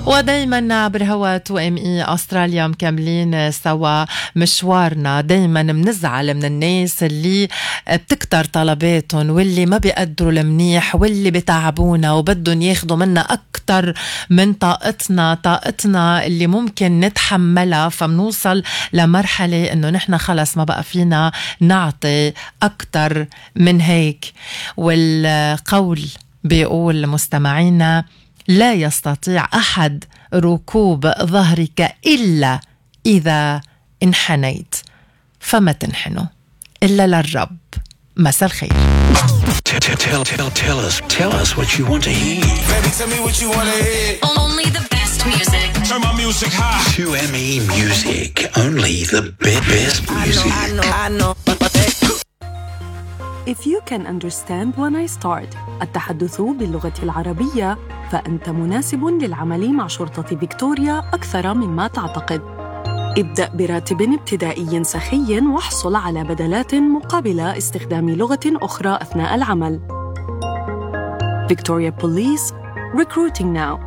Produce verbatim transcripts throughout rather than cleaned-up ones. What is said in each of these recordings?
ودايما عبر هوا تو ام اي استراليا مكملين سوا مشوارنا. دايما منزعل من الناس اللي بتكتر طلباتهم واللي ما بيقدروا المنيح واللي بتعبونا وبدهم ياخدوا منا اكتر من طاقتنا طاقتنا اللي ممكن نتحملها، فمنوصل لمرحلة انه نحن خلص ما بقى فينا نعطي اكتر من هيك. والقول بيقول مستمعينا: لا يستطيع أحد ركوب ظهرك إلا إذا انحنيت، فما تنحنوا إلا للرب. مساء الخير. Tell, tell, tell us, tell us what you want to hear. Baby, tell me what you want to hear. Only the best music. Turn my music high. two M E Music, only the be- best music. I know, I know, I know. If you can understand when I start التحدث باللغة العربية، فأنت مناسب للعمل مع شرطة فيكتوريا أكثر مما تعتقد. ابدأ براتب ابتدائي سخي واحصل على بدلات مقابل استخدام لغة أخرى أثناء العمل. Victoria Police, recruiting now.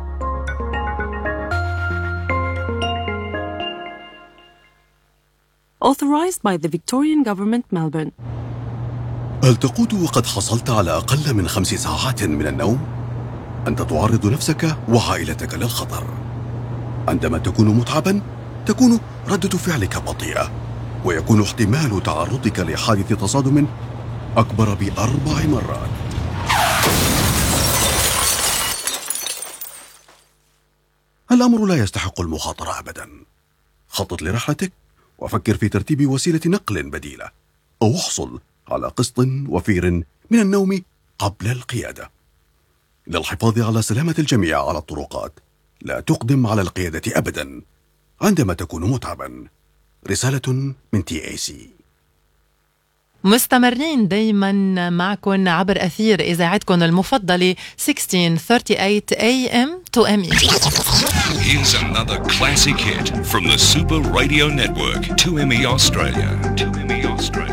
Authorized by the Victorian Government, Melbourne. هل تقود وقد حصلت على أقل من خمس ساعات من النوم؟ أنت تعرض نفسك وعائلتك للخطر. عندما تكون متعباً، تكون ردة فعلك بطيئة، ويكون احتمال تعرضك لحادث تصادم أكبر بأربع مرات. الأمر لا يستحق المخاطرة أبداً. خطط لرحلتك وفكر في ترتيب وسيلة نقل بديلة، أو احصل على قسط وفير من النوم قبل القيادة. للحفاظ على سلامة الجميع على الطرقات، لا تقدم على القيادة أبدا عندما تكون متعبا. رسالة من تي اي سي. مستمرين دايما معكم عبر أثير إذاعتكم المفضلة ستة عشر ثلاثة وثلاثين إيه إم تو إم إي. Here's another classic hit from the Super Radio Network, two M E Australia. two M E Australia.